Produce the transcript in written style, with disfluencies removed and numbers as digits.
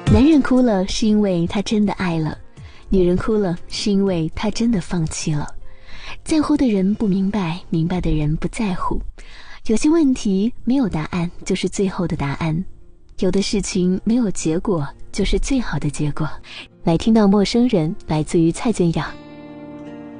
男人哭了是因为他真的爱了，女人哭了是因为他真的放弃了。在乎的人不明白，明白的人不在乎。有些问题没有答案就是最后的答案，有的事情没有结果就是最好的结果。来听到陌生人，来自于蔡健雅。